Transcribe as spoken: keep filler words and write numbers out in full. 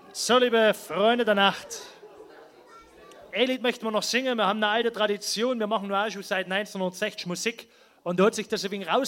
So, liebe Freunde der Nacht, ein Lied möchten wir noch singen. Wir haben eine alte Tradition, wir machen nur auch schon seit neunzehnhundertsechzig Musik und da hat sich das ein wenig raus